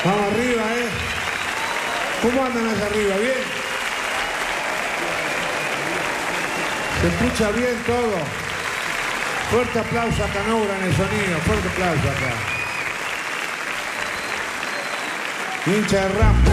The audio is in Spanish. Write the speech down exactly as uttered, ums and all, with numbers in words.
Vamos arriba, ¿eh? ¿Cómo andan allá arriba? ¿Bien? ¿Se escucha bien todo? Fuerte aplauso a Canobra en el sonido. Fuerte aplauso acá. Hincha de Rambo.